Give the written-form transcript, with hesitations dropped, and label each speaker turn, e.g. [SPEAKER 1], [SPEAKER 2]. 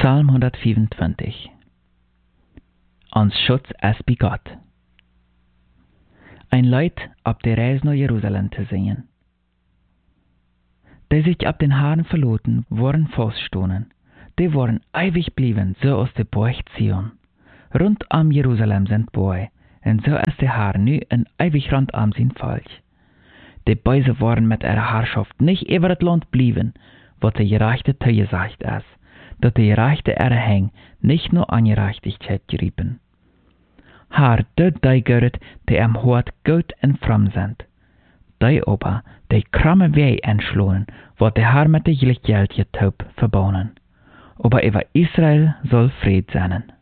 [SPEAKER 1] Psalm 125. Ons Schutz ist bei Gott. Ein Leid auf der Reise nach Jerusalem zu sehen. Die sich ab den Haaren verloten, waren feststoßen. Die waren ewig blieben, so aus der Burg Zion. Rund um Jerusalem sind Bäume, und so ist der Haar nu ein ewig rund um sein Volk. Die Böse waren mit ihrer Herrschaft nicht über das Land blieben, was der Gerechte zugesagt ist, dass der Gerechte erhäng nicht nur an Gerechtigkeit geriepen. Haar dort die Göret, die am Hort gut und fromm sind. Die aber, die kramme Weh entschlonen, wat der Haar mit der Geld getaub verbauen. Aber über Israel soll Fried sein.